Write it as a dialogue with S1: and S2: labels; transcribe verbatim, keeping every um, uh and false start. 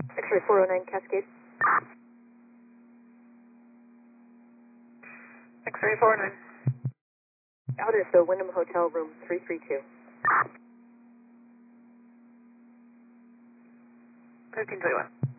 S1: X-ray four oh nine Cascade.
S2: X-ray four oh nine.
S1: Out at the Wyndham Hotel, room three three two.
S2: fifteen twenty-one.